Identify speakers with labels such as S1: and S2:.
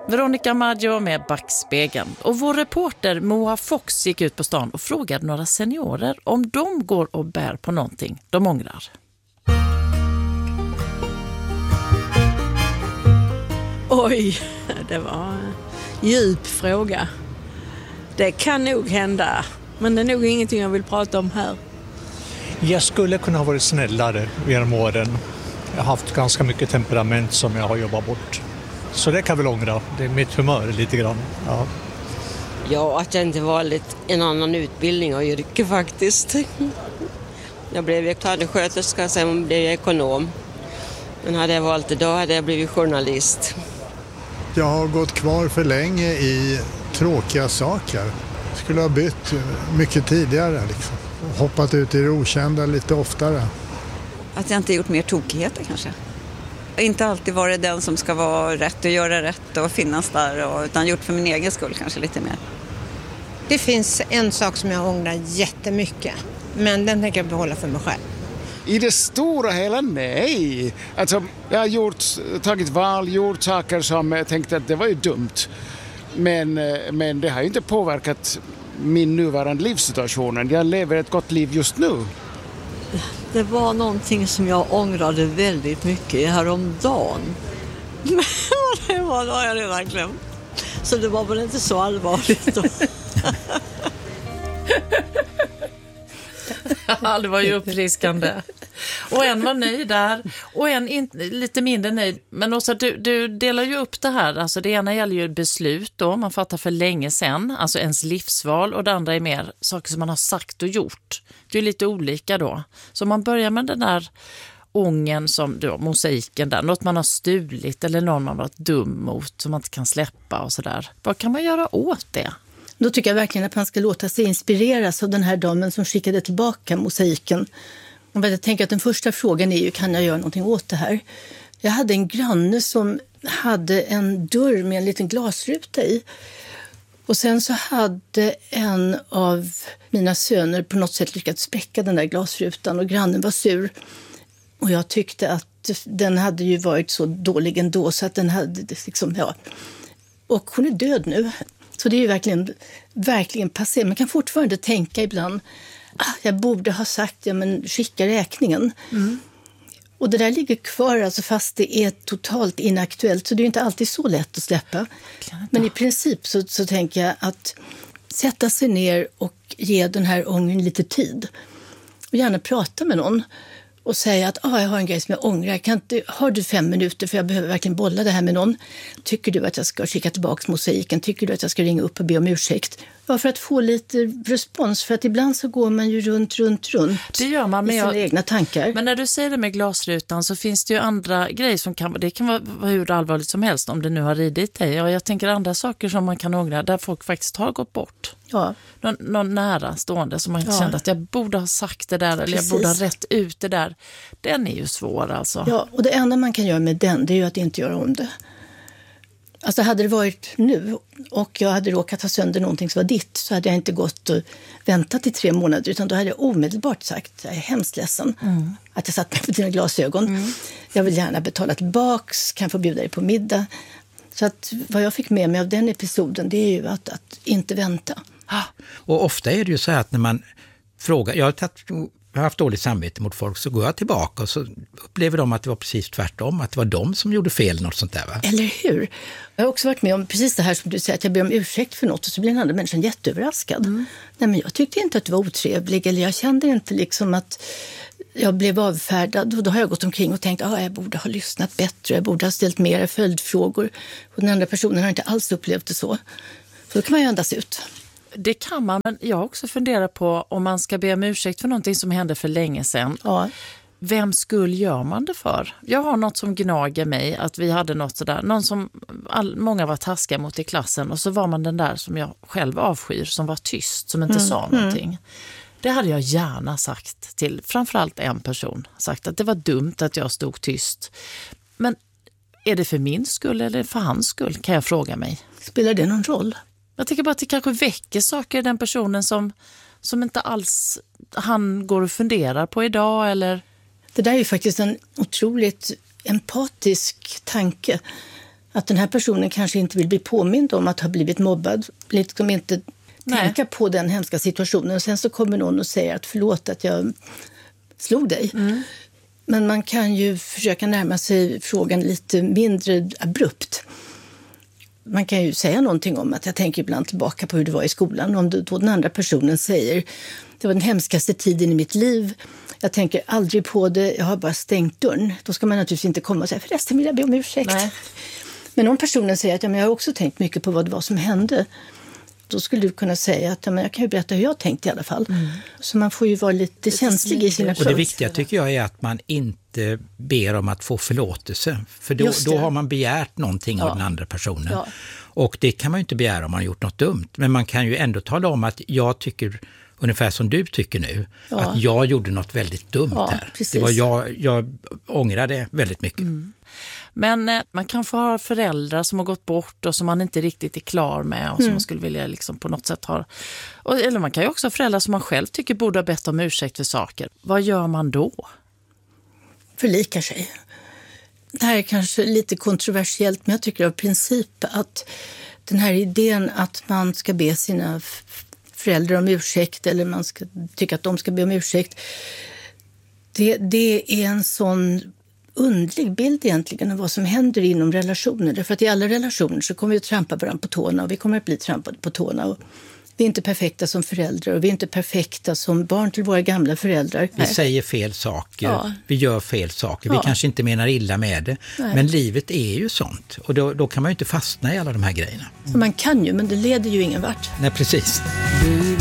S1: Veronica Maggio med Backspegeln. Och vår reporter Moa Fox gick ut på stan och frågade några seniorer om de går och bär på någonting de ångrar.
S2: Oj, det var en djup fråga. Det kan nog hända, men det är nog ingenting jag vill prata om här.
S3: Jag skulle kunna ha varit snällare genom åren. Jag har haft ganska mycket temperament som jag har jobbat bort. Så det kan jag väl ångra. Det är mitt humör lite grann.
S4: Ja, att jag inte valt en annan utbildning och yrke faktiskt. Jag blev tandsköterska, sen blev jag ekonom. Men hade jag valt det då hade jag blivit journalist.
S5: Jag har gått kvar för länge i tråkiga saker. Skulle ha bytt mycket tidigare liksom. Hoppat ut i det okända lite oftare.
S6: Att jag inte gjort mer tokigheter kanske. Inte alltid varit den som ska vara rätt och göra rätt och finnas där. Utan gjort för min egen skull kanske lite mer.
S7: Det finns en sak som jag ångrar jättemycket. Men den tänker jag behålla för mig själv.
S8: I det stora hela nej. Alltså, jag har tagit val, gjort saker som jag tänkte att det var ju dumt. Men det har ju inte påverkat min nuvarande livssituation. Jag lever ett gott liv just nu.
S2: Det var någonting som jag ångrade väldigt mycket häromdagen. Men det var jag redan glömt. Så det var väl inte så allvarligt då.
S1: Ja, det var ju uppfriskande. Och en var nöjd där och en lite mindre nöjd. Men också du delar ju upp det här. Alltså det ena gäller ju beslut då, man fattar för länge sedan. Alltså ens livsval, och det andra är mer saker som man har sagt och gjort. Det är lite olika då. Så man börjar med den där ången som då, mosaiken där. Något man har stulit eller någon man har varit dum mot som man inte kan släppa och sådär. Vad kan man göra åt det?
S9: Då tycker jag verkligen att man ska låta sig inspireras av den här damen som skickade tillbaka mosaiken. Och jag tänker att den första frågan är ju, kan jag göra någonting åt det här? Jag hade en granne som hade en dörr med en liten glasruta i. Och sen så hade en av mina söner på något sätt lyckats spräcka den där glasrutan och grannen var sur. Och jag tyckte att den hade ju varit så dålig ändå så att den hade liksom, ja. Och hon är död nu. Så det är ju verkligen passé. Man kan fortfarande tänka ibland, jag borde ha sagt, ja men skicka räkningen. Mm. Och det där ligger kvar alltså fast det är totalt inaktuellt. Så det är ju inte alltid så lätt att släppa. Men i princip så tänker jag att sätta sig ner och ge den här ången lite tid. Och gärna prata med någon. Och säga att jag har en grej som jag ångrar. Har du 5 minuter för jag behöver verkligen bolla det här med någon? Tycker du att jag ska skicka tillbaka mosaiken? Tycker du att jag ska ringa upp och be om ursäkt? Ja, för att få lite respons. För att ibland så går man ju runt
S1: det gör man,
S9: i sina egna tankar.
S1: Men när du säger det med glasrutan så finns det ju andra grejer som det kan vara hur allvarligt som helst om det nu har ridit dig. Och jag tänker andra saker som man kan ångra där folk faktiskt har gått bort.
S9: Ja.
S1: Någon nära stående som man kände att jag borde ha sagt det där. Eller jag borde ha rätt ut det där. Den är ju svår alltså.
S9: Ja, och det enda man kan göra med den, det är ju att inte göra om det. Alltså hade det varit nu och jag hade råkat ta sönder någonting som var ditt, så hade jag inte gått och väntat i 3 månader, utan då hade jag omedelbart sagt, jag är hemskt ledsen att jag satt med dina glasögon. Jag vill gärna betala tillbaks, kan få bjuda dig på middag. Så att vad jag fick med mig av den episoden, det är ju att inte vänta.
S10: Och ofta är det ju så här att när man frågar, jag har haft dåligt samvete mot folk, så går jag tillbaka och så upplever de att det var precis tvärtom, att det var de som gjorde fel, något sånt där, va?
S9: Eller hur? Jag har också varit med om precis det här som du säger, att jag ber om ursäkt för något och så blir den andra människan jätteöverraskad. Nej, men jag tyckte inte att du var otrevlig, eller jag kände inte liksom att jag blev avfärdad, och då har jag gått omkring och tänkt jag borde ha lyssnat bättre, jag borde ha ställt mera följdfrågor, och den andra personen har inte alls upplevt det så. Så då kan man ju andas ut.
S1: Det kan man, men jag också funderar på om man ska be om ursäkt för någonting som hände för länge sedan.
S9: Ja.
S1: Vem skulle gör man det för? Jag har något som gnager mig, att vi hade något sådär, någon som många var taskiga mot i klassen, och så var man den där som jag själv avskyr, som var tyst, som inte sa någonting. Det hade jag gärna sagt till framförallt en person, sagt att det var dumt att jag stod tyst. Men är det för min skull eller för hans skull, kan jag fråga mig.
S9: Spelar det någon roll?
S1: Jag tycker bara att det kanske väcker saker i den personen som inte alls han går och funderar på idag. Eller...
S9: Det där är ju faktiskt en otroligt empatisk tanke. Att den här personen kanske inte vill bli påmind om att ha blivit mobbad. Liksom inte tänka på den hemska situationen. Sen så kommer någon och säger att förlåt att jag slog dig. Men man kan ju försöka närma sig frågan lite mindre abrupt. Man kan ju säga någonting om att jag tänker ibland tillbaka på hur det var i skolan. Om då den andra personen säger det var den hemskaste tiden i mitt liv. Jag tänker aldrig på det, jag har bara stängt dörren. Då ska man naturligtvis inte komma och säga förresten vill jag be om ursäkt. Nej. Men om personen säger att ja, men jag har också tänkt mycket på vad det var som hände. Då skulle du kunna säga att ja, men jag kan ju berätta hur jag tänkte i alla fall. Så man får ju vara lite känslig i sina
S10: Och det viktiga tycker jag är att man inte ber om att få förlåtelse. För då har man begärt någonting av den andra personen. Ja. Och det kan man ju inte begära om man har gjort något dumt. Men man kan ju ändå tala om att jag tycker ungefär som du tycker nu. Att jag gjorde något väldigt dumt här. Precis. Det var jag ångrade väldigt mycket.
S1: Men man kan få ha föräldrar som har gått bort och som man inte riktigt är klar med och som man skulle vilja liksom på något sätt ha. Eller man kan ju också ha föräldrar som man själv tycker borde ha bett om ursäkt för saker. Vad gör man då?
S9: Förlikar sig. Det här är kanske lite kontroversiellt, men jag tycker av princip att den här idén att man ska be sina föräldrar om ursäkt eller man ska tycka att de ska be om ursäkt, det är en sån undlig bild egentligen av vad som händer inom relationer. Därför att i alla relationer så kommer vi att trampa varandra på tårna och vi kommer att bli trampade på tårna. Och vi är inte perfekta som föräldrar och vi är inte perfekta som barn till våra gamla föräldrar.
S10: Vi säger fel saker, vi gör fel saker, vi kanske inte menar illa med det. Men livet är ju sånt och då kan man ju inte fastna i alla de här grejerna.
S9: Man kan ju, men det leder ju ingen vart.
S10: Nej, precis.